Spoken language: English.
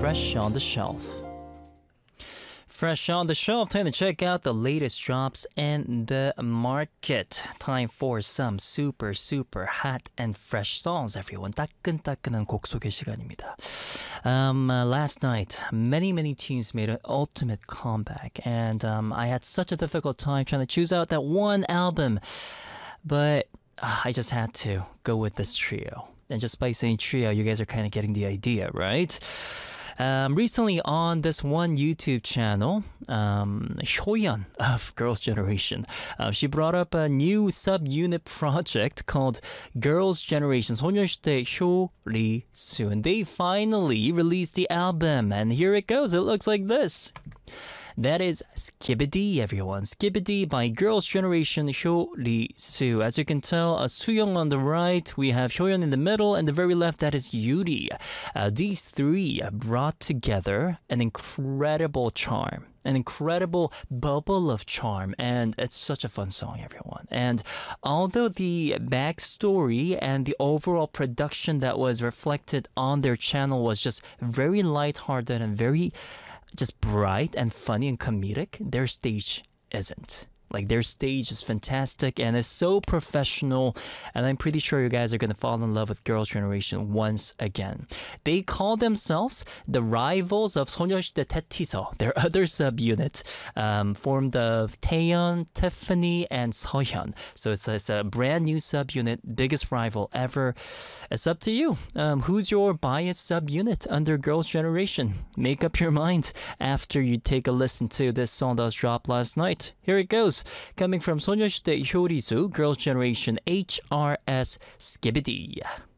Fresh on the Shelf. Fresh on the Shelf, time to check out the latest drops in the market. Time for some super hot and fresh songs, everyone. 따끈따끈한 곡 소개 시간입니다. Last night, many teams made an ultimate comeback, and I had such a difficult time trying to choose out that one album, but I just had to go with this trio. And just by saying trio, you guys are kind of getting the idea, right? Recently on this one YouTube channel, Hyoyeon of Girls' Generation, she brought up a new subunit project called Girls' Generation, 소녀시대 효리수. And they finally released the album, and here it goes. It looks like this. That is Skibidi, everyone. Skibidi by Girls' Generation 효리수. As you can tell, Sooyoung on the right, we have Hyoyeon in the middle, and the very left, that is Yuri. These three brought together an incredible charm, an incredible bubble of charm, and it's such a fun song, everyone. And although the backstory and the overall production that was reflected on their channel was just very lighthearted and very just bright and funny and comedic, their stage isn't. Like, their stage is fantastic and it's so professional, and I'm pretty sure you guys are gonna fall in love with Girls' Generation once again. They call themselves the rivals of 소녀시대 Taetiso, their other subunit, formed of Taeyeon, Tiffany, and Seohyun. So it's a brand new subunit, biggest rival ever. It's up to you. Who's your biased subunit under Girls' Generation? Make up your mind after you take a listen to this song that was dropped last night. Here it goes. Coming from 소녀시대 효리수, Girls' Generation HRS Skibidi.